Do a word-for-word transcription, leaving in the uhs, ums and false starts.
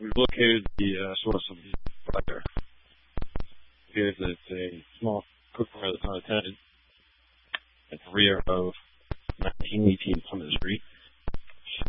we've located the uh, source of the fire. It appears that it's a small cookware that's unattended at the rear of nineteen eighteen Plymouth Street.